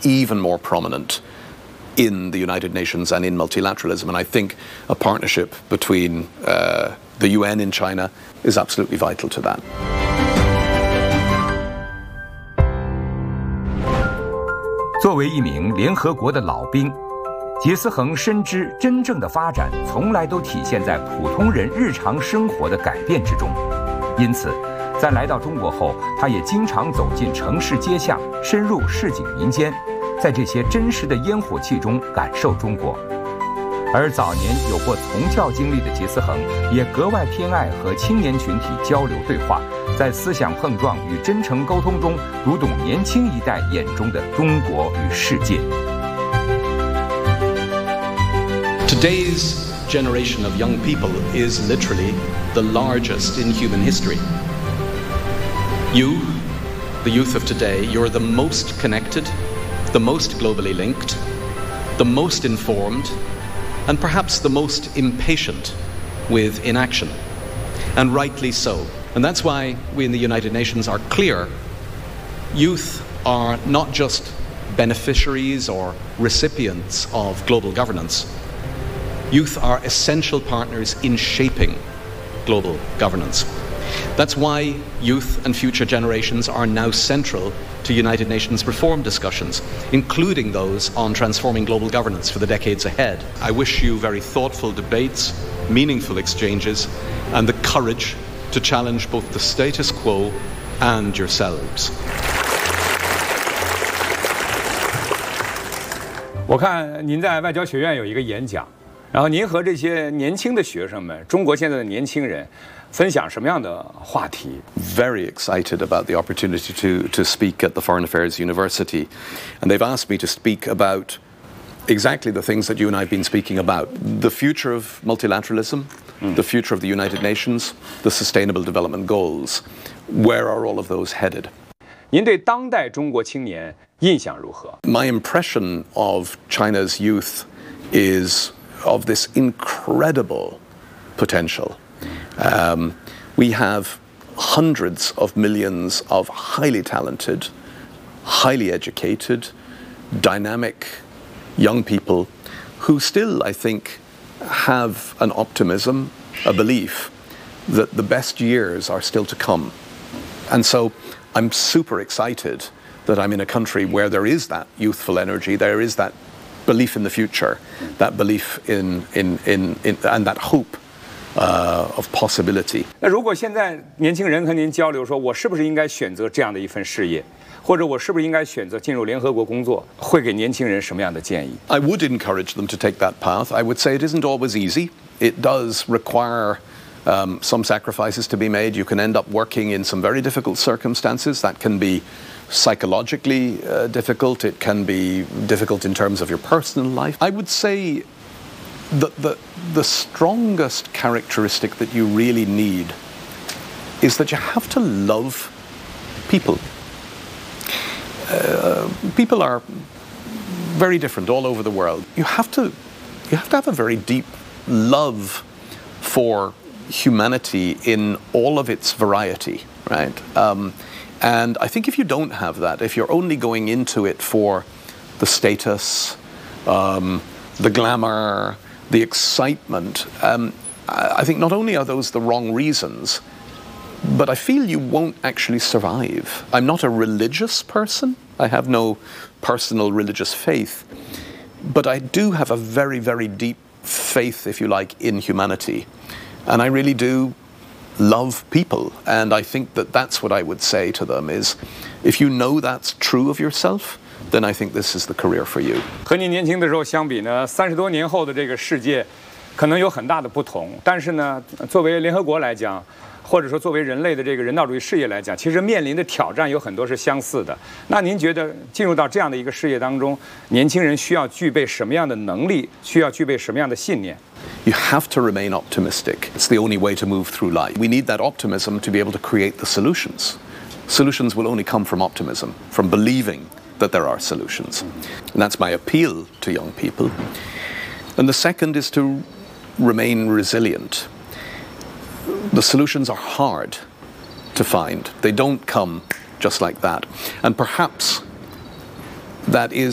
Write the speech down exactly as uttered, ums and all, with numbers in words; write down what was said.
even more prominent in the United Nations and in multilateralism. And I think a partnership between uh, the U N in China is absolutely vital to that. 作为一名联合国的老兵，杰思恒深知真正的发展从来都体现在普通人日常生活的改变之中。因此，在来到中国后，他也经常走进城市街巷，深入市井民间，在这些真实的烟火气中感受中国。而早年有过从教经历的杰思恒，也格外偏爱和青年群体交流对话，在思想碰撞与真诚沟通中，读懂年轻一代眼中的中国与世界。 Today's generation of young people is literally the largest in human history. You, the youth of today, you're the most connected, the most globally linked, the most informed, and perhaps the most impatient with inaction. And rightly so. And that's why we in the United Nations are clear. Youth are not just beneficiaries or recipients of global governance. Youth are essential partners in shaping global governance. That's why youth and future generations are now central to United Nations reform discussions, including those on transforming global governance for the decades ahead. I wish you very thoughtful debates, meaningful exchanges, and the courage to challenge both the status quo and yourselves. 我看您在外交学院有一个演讲，然后您和这些年轻的学生们，中国现在的年轻人，分享什么样的话题 ？Very excited about the opportunity to to speak at the Foreign Affairs University, and they've asked me to speak about exactly the things that you and I have been speaking about: the future of multilateralism, mm. the future of the United Nations, the Sustainable Development Goals. Where are all of those headed? 您对当代中国青年印象如何 My impression of China's youth is of this incredible potential. Um, we have hundreds of millions of highly talented, highly educated, dynamic young people who still, I think, have an optimism, a belief that the best years are still to come. And so I'm super excited that I'm in a country where there is that youthful energy, there is that belief in the future, that belief in, in, in, in and that hope uh, of possibility. 那如果现在年轻人和您交流说，我是不是应该选择这样的一份事业，或者我是不是应该选择进入联合国工作，会给年轻人什么样的建议 I would encourage them to take that path. I would say it isn't always easy. It does require um, some sacrifices to be made. You can end up working in some very difficult circumstances. That can be psychologically uh, difficult. It can be difficult in terms of your personal life. I would say that the, the strongest characteristic that you really need is that you have to love people. Uh, people are very different all over the world. You have to, you have to have a very deep love for humanity in all of its variety, right? Um, And I think if you don't have that, if you're only going into it for the status, um, the glamour, the excitement, um, I think not only are those the wrong reasons, but I feel you won't actually survive. I'm not a religious person. I have no personal religious faith. But I do have a very, very deep faith, if you like, in humanity. And I really do love people, and I think that that's what I would say to them is, if you know that's true of yourself, then I think this is the career for you. 和你年轻的时候相比呢，三十多年后的这个世界，可能有很大的不同。但是呢，作为联合国来讲，或者说作为人类的这个人道主义事业来讲，其实面临的挑战有很多是相似的。那您觉得进入到这样的一个事业当中，年轻人需要具备什么样的能力？需要具备什么样的信念？ You have to remain optimistic. It's the only way to move through life. We need that optimism to be able to create the solutions. Solutions will only come from optimism, from believing that there are solutions. And that's my appeal to young people. And the second is to remain resilient. The solutions are hard to find. They don't come just like that. And perhaps that is